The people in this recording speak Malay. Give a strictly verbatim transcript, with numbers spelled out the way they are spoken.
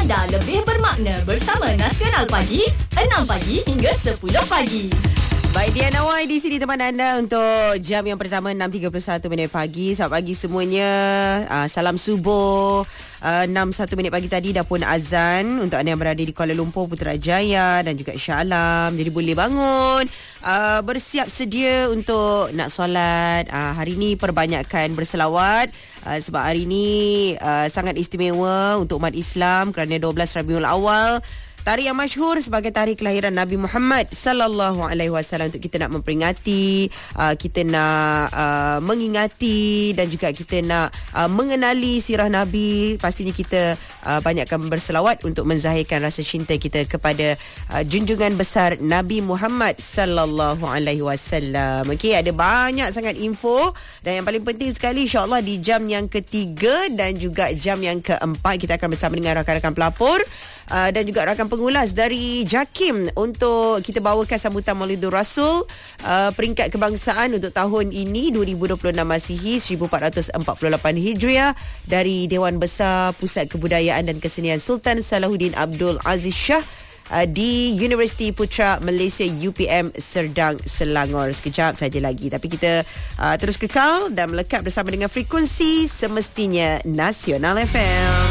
anda lebih bermakna bersama Nasional Pagi, enam pagi hingga sepuluh pagi. Baik, Diana Wai di sini teman anda untuk jam yang pertama enam tiga puluh satu minit pagi. Selamat pagi semuanya. Uh, salam subuh. Uh, enam satu minit pagi tadi dah pun azan untuk anda yang berada di Kuala Lumpur, Putrajaya dan juga Shah Alam. Jadi boleh bangun, uh, bersiap sedia untuk nak solat. Uh, hari ini perbanyakkan berselawat uh, sebab hari ini uh, sangat istimewa untuk umat Islam kerana dua belas Rabiul Awal, tarikh yang masyhur sebagai tarikh kelahiran Nabi Muhammad sallallahu alaihi wasallam. Untuk kita nak memperingati, uh, kita nak uh, mengingati dan juga kita nak uh, mengenali sirah Nabi. Pastinya kita uh, banyakkan berselawat untuk menzahirkan rasa cinta kita kepada uh, junjungan besar Nabi Muhammad sallallahu alaihi wasallam. Okey, ada banyak sangat info dan yang paling penting sekali insya-Allah di jam yang ketiga dan juga jam yang keempat kita akan bersama dengan rakan-rakan pelapor uh, dan juga rakan pengulas dari JAKIM untuk kita bawakan sambutan Maulidur Rasul uh, peringkat kebangsaan untuk tahun ini dua ribu dua puluh enam Masihi seribu empat ratus empat puluh lapan Hijriah dari Dewan Besar Pusat Kebudayaan dan Kesenian Sultan Salahuddin Abdul Aziz Shah uh, di Universiti Putra Malaysia U P M Serdang, Selangor. Sekejap saja lagi, tapi kita uh, terus kekal dan melekat bersama dengan frekuensi semestinya Nasional F M.